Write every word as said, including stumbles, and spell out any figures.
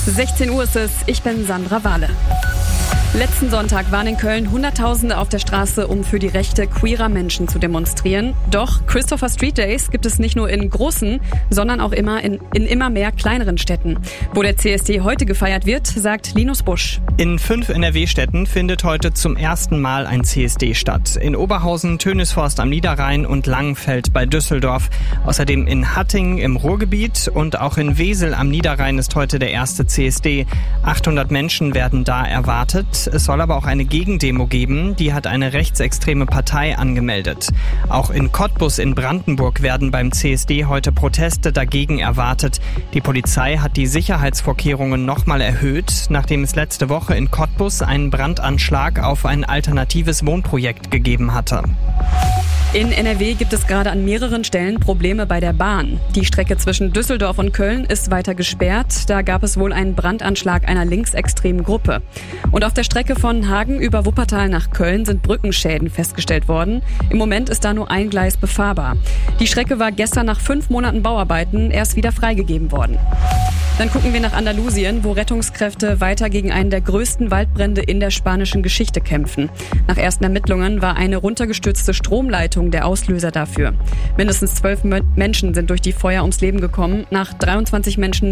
sechzehn Uhr ist es, ich bin Sandra Wahle. Letzten Sonntag waren in Köln Hunderttausende auf der Straße, um für die Rechte queerer Menschen zu demonstrieren. Doch Christopher Street Days gibt es nicht nur in großen, sondern auch immer in, in immer mehr kleineren Städten. Wo der C S D heute gefeiert wird, sagt Linus Busch. In fünf N R W-Städten findet heute zum ersten Mal ein C S D statt. In Oberhausen, Tönisvorst am Niederrhein und Langenfeld bei Düsseldorf. Außerdem in Hattingen im Ruhrgebiet und auch in Wesel am Niederrhein ist heute der erste C S D. achthundert Menschen werden da erwartet. Es soll aber auch eine Gegendemo geben, die hat eine rechtsextreme Partei angemeldet. Auch in Cottbus in Brandenburg werden beim C S D heute Proteste dagegen erwartet. Die Polizei hat die Sicherheitsvorkehrungen nochmal erhöht, nachdem es letzte Woche in Cottbus einen Brandanschlag auf ein alternatives Wohnprojekt gegeben hatte. In N R W gibt es gerade an mehreren Stellen Probleme bei der Bahn. Die Strecke zwischen Düsseldorf und Köln ist weiter gesperrt. Da gab es wohl einen Brandanschlag einer linksextremen Gruppe. Und auf der Strecke von Hagen über Wuppertal nach Köln sind Brückenschäden festgestellt worden. Im Moment ist da nur ein Gleis befahrbar. Die Strecke war gestern nach fünf Monaten Bauarbeiten erst wieder freigegeben worden. Dann gucken wir nach Andalusien, wo Rettungskräfte weiter gegen einen der größten Waldbrände in der spanischen Geschichte kämpfen. Nach ersten Ermittlungen war eine runtergestürzte Stromleitung der Auslöser dafür. Mindestens zwölf Menschen sind durch die Feuer ums Leben gekommen. Nach dreiundzwanzig Menschen